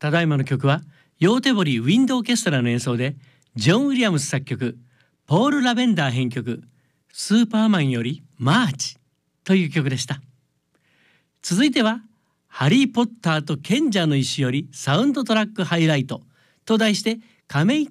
ただいまの曲はヨーテボリウィンドオーケストラの演奏でジョン・ウィリアムス作曲、ポール・ラベンダー編曲、スーパーマンよりマーチという曲でした。続いてはハリー・ポッターと賢者の石よりサウンドトラックハイライトと題して亀井